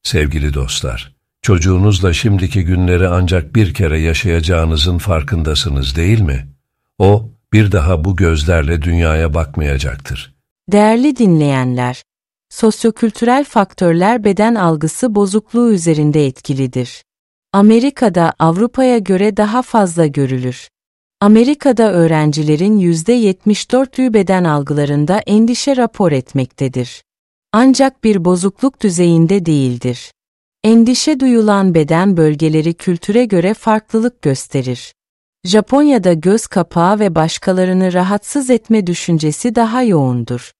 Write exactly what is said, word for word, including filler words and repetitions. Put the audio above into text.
Sevgili dostlar, çocuğunuzla şimdiki günleri ancak bir kere yaşayacağınızın farkındasınız değil mi? O, bir daha bu gözlerle dünyaya bakmayacaktır. Değerli dinleyenler, sosyokültürel faktörler beden algısı bozukluğu üzerinde etkilidir. Amerika'da Avrupa'ya göre daha fazla görülür. Amerika'da öğrencilerin yüzde yetmiş dördü beden algılarında endişe rapor etmektedir. Ancak bir bozukluk düzeyinde değildir. Endişe duyulan beden bölgeleri kültüre göre farklılık gösterir. Japonya'da göz kapağı ve başkalarını rahatsız etme düşüncesi daha yoğundur.